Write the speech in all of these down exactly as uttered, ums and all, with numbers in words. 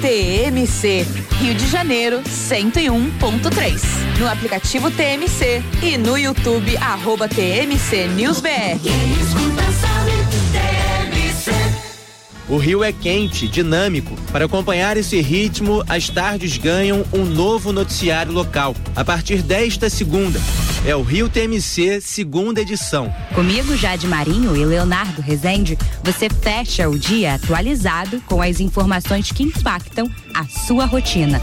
T M C, Rio de Janeiro, cento e um ponto três. No aplicativo T M C e no YouTube, arroba T M C News B R. Quem escuta sabe, T M C. O Rio é quente, dinâmico. Para acompanhar esse ritmo, as tardes ganham um novo noticiário local. A partir desta segunda, é o Rio T M C, segunda edição. Comigo, Jade Marinho e Leonardo Rezende, você fecha o dia atualizado com as informações que impactam a sua rotina.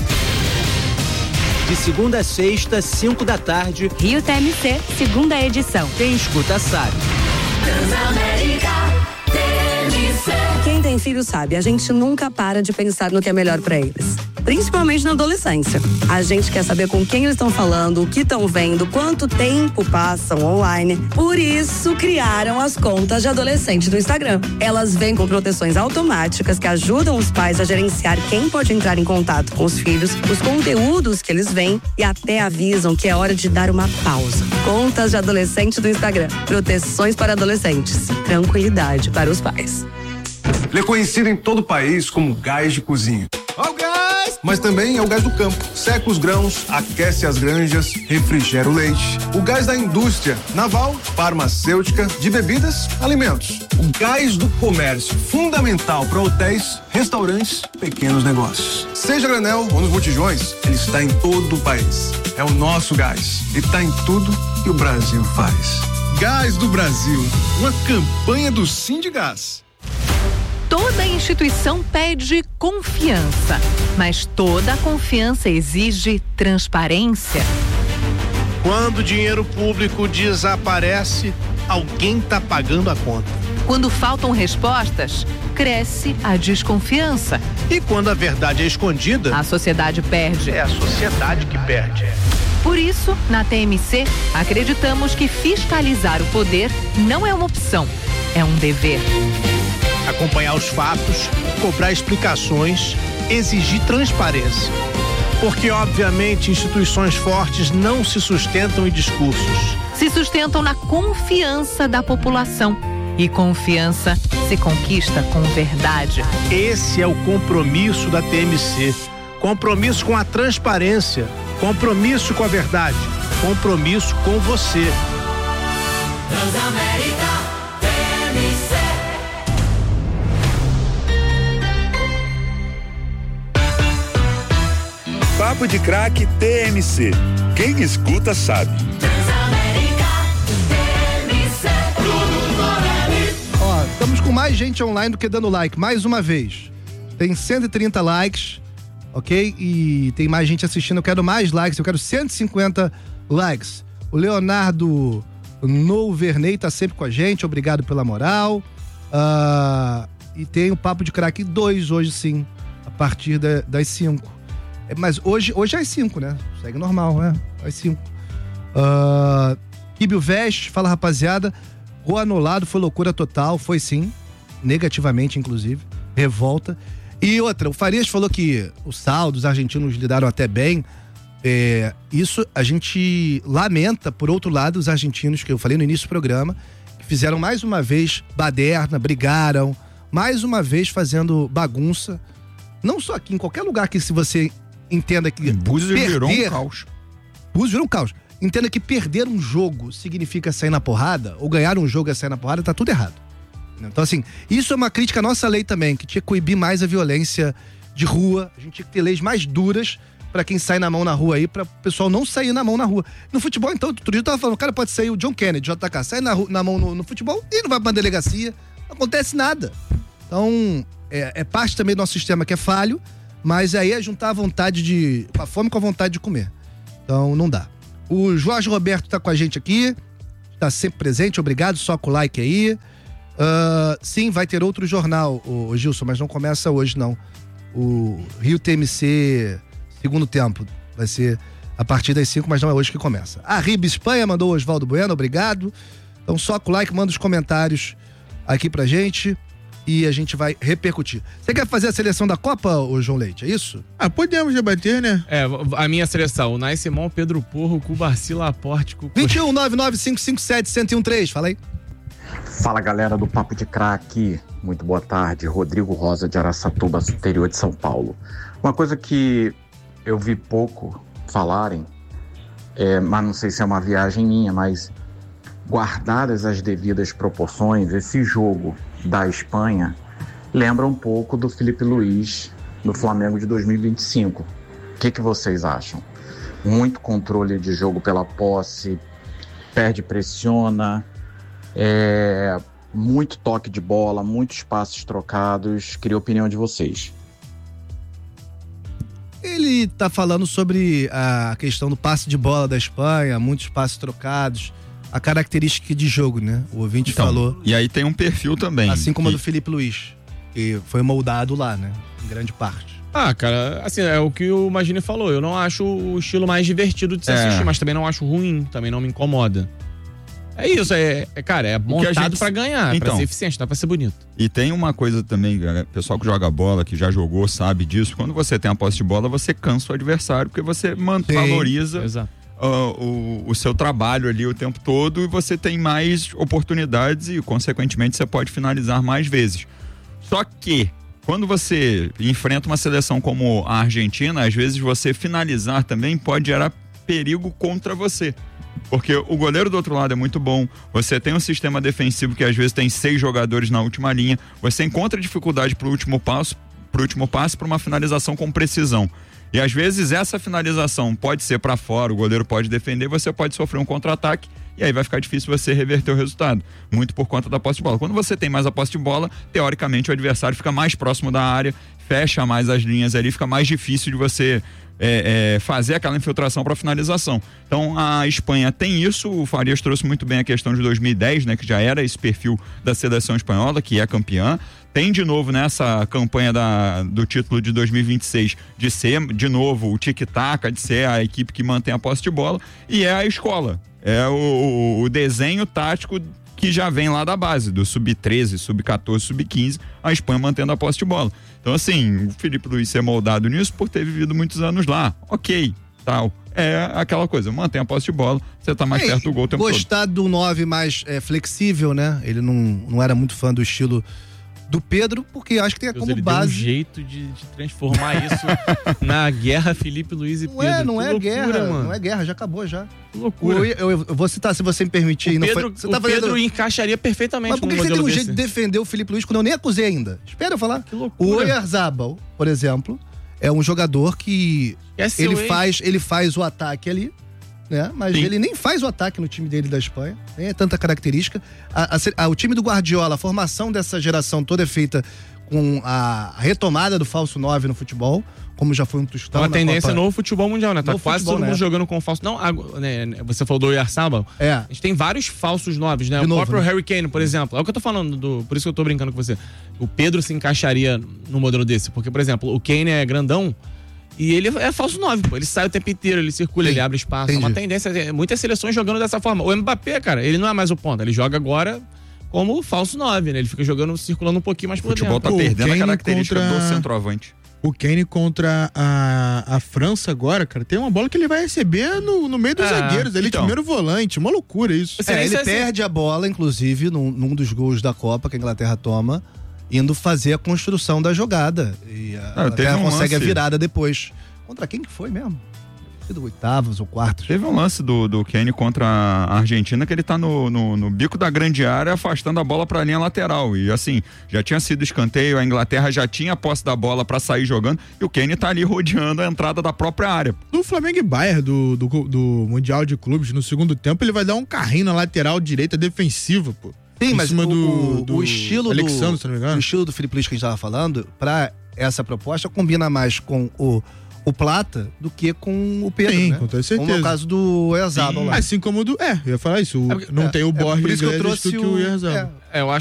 De segunda a sexta, cinco da tarde, Rio T M C, segunda edição. Quem escuta sabe. Transamérica, T M C. Quem tem filho sabe, a gente nunca para de pensar no que é melhor pra eles. Principalmente na adolescência. A gente quer saber com quem eles estão falando, o que estão vendo, quanto tempo passam online. Por isso, criaram as contas de adolescente do Instagram. Elas vêm com proteções automáticas que ajudam os pais a gerenciar quem pode entrar em contato com os filhos, os conteúdos que eles veem e até avisam que é hora de dar uma pausa. Contas de adolescente do Instagram. Proteções para adolescentes. Tranquilidade para os pais. Ele é conhecido em todo o país como gás de cozinha. Ó o gás! Mas também é o gás do campo. Seca os grãos, aquece as granjas, refrigera o leite. O gás da indústria naval, farmacêutica, de bebidas, alimentos. O gás do comércio, fundamental para hotéis, restaurantes, pequenos negócios. Seja granel ou nos botijões, ele está em todo o país. É o nosso gás. Ele está em tudo que o Brasil faz. Gás do Brasil, uma campanha do Sindigás. Toda instituição pede confiança, mas toda confiança exige transparência. Quando o dinheiro público desaparece, alguém está pagando a conta. Quando faltam respostas, cresce a desconfiança. E quando a verdade é escondida, a sociedade perde. É a sociedade que perde. Por isso, na T M C, acreditamos que fiscalizar o poder não é uma opção, é um dever. Acompanhar os fatos, cobrar explicações, exigir transparência. Porque, obviamente, instituições fortes não se sustentam em discursos. Se sustentam na confiança da população. E confiança se conquista com verdade. Esse é o compromisso da T M C. Compromisso com a transparência. Compromisso com a verdade. Compromisso com você. Transamérica, T M C. Papo de Craque T M C. Quem escuta sabe. Transamérica, T M C. Bruno Morelli. Ó, estamos com mais gente online do que dando like, mais uma vez. Tem cento e trinta likes, ok? E tem mais gente assistindo, eu quero mais likes, eu quero cento e cinquenta likes. O Leonardo Nouverney tá sempre com a gente, obrigado pela moral. Uh, e tem o Papo de Craque dois hoje sim, a partir da, das cinco. Mas hoje, hoje é às cinco, né? Segue normal, né? Às cinco. Uh, Kibio Veste, fala rapaziada. Gol anulado, foi loucura total. Foi sim. Negativamente, inclusive. Revolta. E outra, o Farias falou que o saldo, os argentinos lidaram até bem. É, isso a gente lamenta, por outro lado, os argentinos, que eu falei no início do programa, que fizeram mais uma vez baderna, brigaram, mais uma vez fazendo bagunça. Não só aqui, em qualquer lugar que se você entenda que Búzios perder, virou um caos. Búzios virou um caos. Entenda que perder um jogo significa sair na porrada, ou ganhar um jogo é sair na porrada, tá tudo errado. Então, assim, isso é uma crítica à nossa lei também, que tinha que coibir mais a violência de rua. A gente tinha que ter leis mais duras pra quem sai na mão na rua aí, pra o pessoal não sair na mão na rua. No futebol, então, outro dia eu tava falando, o cara pode sair, o John Kennedy, J K, sai na, na mão no, no futebol e não vai pra uma delegacia, não acontece nada. Então, é, é parte também do nosso sistema que é falho, mas aí é juntar a vontade de... a fome com a vontade de comer. Então, não dá. O Jorge Roberto tá com a gente aqui, tá sempre presente, obrigado, só com o like aí. Uh, sim, vai ter outro jornal, o, o Gilson, mas não começa hoje, não. O Rio T M C segundo tempo vai ser a partir das cinco, mas não é hoje que começa. A Riba Espanha mandou o Oswaldo Bueno, obrigado. Então, só com o like, manda os comentários aqui pra gente e a gente vai repercutir. Você quer fazer a seleção da Copa, ô João Leite, é isso? Ah, podemos debater, né? É, a minha seleção, o Nai Simão, Pedro Porro, Cubarci, Laporte, Cucu... vinte e um, nove nove cinco cinco sete, um zero um três, fala aí. Fala galera do Papo de Craque, muito boa tarde, Rodrigo Rosa de Araçatuba, interior de São Paulo. Uma coisa que eu vi pouco falarem, é, mas não sei se é uma viagem minha, mas guardadas as devidas proporções, esse jogo da Espanha lembra um pouco do Filipe Luís no Flamengo de dois mil e vinte e cinco. O que, que vocês acham? Muito controle de jogo pela posse, perde, pressiona, é, muito toque de bola, muitos passes trocados. Queria a opinião de vocês. Ele tá falando sobre a questão do passe de bola da Espanha, muitos passes trocados, a característica de jogo, né? O ouvinte então, falou. E aí tem um perfil também. Assim como que... a do Filipe Luís, que foi moldado lá, né? Em grande parte. Ah, cara, assim, é o que o Magini falou. Eu não acho o estilo mais divertido de se É. assistir, mas também não acho ruim, também não me incomoda. É isso, é, é cara, é montado gente- pra ganhar, Então. pra ser eficiente, dá pra ser bonito. E tem uma coisa também, galera, pessoal que joga bola, que já jogou, sabe disso. Quando você tem a posse de bola, você cansa o adversário, porque você man- Sim. valoriza Exato. uh, o, o seu trabalho ali o tempo todo e você tem mais oportunidades e, consequentemente, você pode finalizar mais vezes. Só que, quando você enfrenta uma seleção como a Argentina, às vezes você finalizar também pode gerar perigo contra você. Porque o goleiro do outro lado é muito bom, você tem um sistema defensivo que às vezes tem seis jogadores na última linha, você encontra dificuldade pro último passo, pro último passe para uma finalização com precisão. E às vezes essa finalização pode ser para fora, o goleiro pode defender, você pode sofrer um contra-ataque e aí vai ficar difícil você reverter o resultado, muito por conta da posse de bola. Quando você tem mais a posse de bola, teoricamente o adversário fica mais próximo da área, fecha mais as linhas ali, fica mais difícil de você É, é, fazer aquela infiltração para finalização. Então a Espanha tem isso, o Farias trouxe muito bem a questão de dois mil e dez, né, que já era esse perfil da seleção espanhola, que é campeã. Tem de novo nessa campanha da, do título de dois mil e vinte e seis de ser de novo o tic-tac, de ser a equipe que mantém a posse de bola, e é a escola, é o, o, o desenho tático que já vem lá da base, do sub treze, sub quatorze, sub quinze, a Espanha mantendo a posse de bola. Então, assim, o Filipe Luís ser moldado nisso por ter vivido muitos anos lá, ok, tal. É aquela coisa, mantém a posse de bola, você tá mais É, perto do gol o tempo todo. Gostar do nove mais é, flexível, né? Ele não, não era muito fã do estilo do Pedro, porque acho que tem Deus, como ele base. deu um jeito de, de transformar isso na guerra Filipe Luís e Não Pedro. é, não Que é loucura, guerra, mano. não é guerra, já acabou já. Que loucura. Eu, eu- eu vou citar, se você me permitir. O não Pedro, foi, você o tá fazendo- Pedro encaixaria perfeitamente Mas por que, num que você tem um modelo jeito de desse. defender o Filipe Luís quando eu nem acusei ainda? Espera eu falar. Que loucura. O Oyarzabal, por exemplo, é um jogador que É seu ele ex. faz, ele faz o ataque ali, né? Mas Sim. ele nem faz o ataque no time dele da Espanha, nem é tanta característica. A- a se- a- o time do Guardiola, a formação dessa geração toda é feita com a retomada do falso nove no futebol, como já foi um É tostão uma na tendência Copa. no futebol mundial, né? Tá No quase futebol, todo mundo né? jogando com falso. Não, agora, né, você falou do Oyarzabal. É. A gente tem vários falsos noves, né? De o novo, próprio né? Harry Kane, por exemplo. É o que eu tô falando, do, por isso que eu tô brincando com você. O Pedro se encaixaria no modelo desse. Porque, por exemplo, o Kane é grandão e ele é falso nove, pô. Ele sai o tempo inteiro, ele circula, Sim, ele abre espaço. É uma entendi. tendência. é, Muitas seleções jogando dessa forma. O Mbappé, cara, ele não é mais o ponta. Ele joga agora como falso nove, né? Ele fica jogando, circulando um pouquinho mais O por futebol dentro. tá O perdendo a Kane característica contra- do centroavante. O Kane contra a, a França agora, cara, tem uma bola que ele vai receber no, no meio dos É, zagueiros, ele então. de primeiro volante, uma loucura isso. Você É, nem ele sei se- perde a bola, inclusive, num, num dos gols da Copa que a Inglaterra toma, indo fazer a construção da jogada. E a Ah, teve Inglaterra um consegue a lance- virada depois. Contra quem que foi mesmo? Do oitavos ou quartos. Teve um lance do, do Kane contra a Argentina que ele tá no, no, no bico da grande área afastando a bola pra linha lateral. E assim, já tinha sido escanteio, a Inglaterra já tinha a posse da bola pra sair jogando e o Kane tá ali rodeando a entrada da própria área. No Flamengo e Bayern do, do, do Mundial de Clubes, no segundo tempo, ele vai dar um carrinho na lateral direita defensiva, pô. Sim, Em mas cima o, do- o- do o estilo Alexandre, do, se não me engano. o estilo do Filipe Luís que a gente tava falando, pra essa proposta, combina mais com o, o Plata do que com o Pedro, Sim, né? com toda certeza. Como é o caso do Oyarzabal lá. Assim como o do... É, eu ia falar isso. o- É porque- não é, tem o é Borges por isso que eu Iglesias trouxe do que o o- Oyarzabal. é. É, eu acho